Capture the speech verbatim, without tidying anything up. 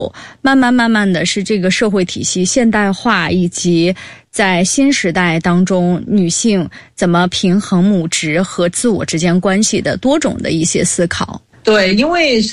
慢慢慢慢的是这个社会体系现代化，以及在新时代当中女性怎么平衡母职和自我之间关系的多种的一些思考。 对，因为